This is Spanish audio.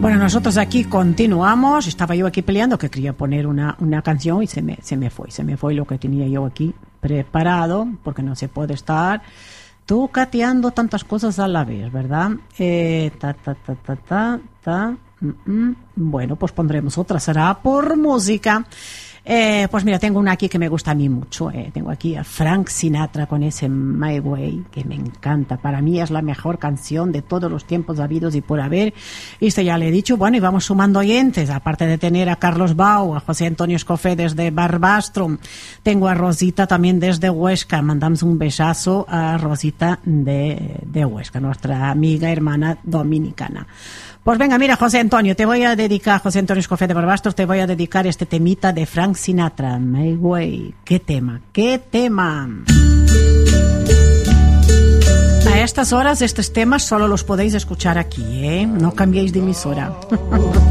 Bueno, nosotros aquí continuamos. Estaba yo aquí peleando que quería poner una canción y se me fue lo que tenía yo aquí preparado, porque no se puede estar tocateando tantas cosas a la vez, ¿verdad? Bueno, pues pondremos otra, será por música. Pues mira, tengo una aquí que me gusta a mí mucho. Tengo aquí a Frank Sinatra con ese My Way, que me encanta. Para mí es la mejor canción de todos los tiempos habidos y por haber. Y esto ya le he dicho. Bueno, y vamos sumando oyentes. Aparte de tener a Carlos Bau, a José Antonio Escofé desde Barbastro, tengo a Rosita también desde Huesca. Mandamos un besazo a Rosita de Huesca, nuestra amiga, hermana dominicana. Pues venga, mira, José Antonio, José Antonio Escofé de Barbastro, te voy a dedicar este temita de Frank Sinatra, My Way. ¡Qué tema! A estas horas, estos temas solo los podéis escuchar aquí, ¿eh? No cambiéis de emisora.